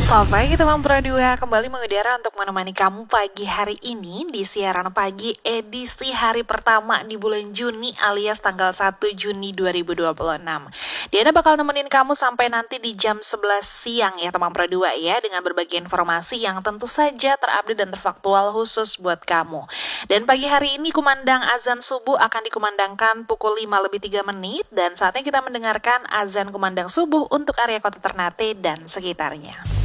Selamat pagi teman Pro2, kembali mengudara untuk menemani kamu pagi hari ini di siaran pagi edisi hari pertama di bulan Juni alias tanggal 1 Juni 2026. Diana bakal nemenin kamu sampai nanti di jam 11 siang ya teman Pro2 ya, dengan berbagai informasi yang tentu saja terupdate dan terfaktual khusus buat kamu. Dan pagi hari ini kumandang azan subuh akan dikumandangkan pukul 5:03 dan saatnya kita mendengarkan azan kumandang subuh untuk area kota Ternate dan sekitarnya.